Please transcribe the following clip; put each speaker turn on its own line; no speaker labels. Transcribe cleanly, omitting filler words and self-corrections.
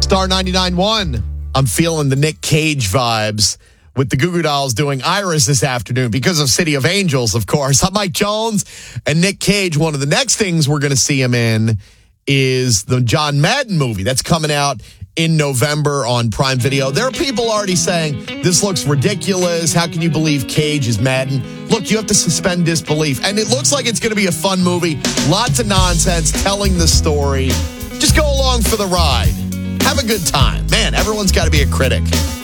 Star 99.1. I'm feeling the Nick Cage vibes with the Goo Goo Dolls doing Iris this afternoon because of City of Angels, of course. I'm Mike Jones and Nick Cage. One of the next things we're going to see him in is the John Madden movie that's coming out in November on Prime Video. There are people already saying, this looks ridiculous. How can you believe Cage is Madden? Look, you have to suspend disbelief. And it looks like it's going to be a fun movie. Lots of nonsense, telling the story. Just go along for the ride. Have a good time. Man, everyone's got to be a critic.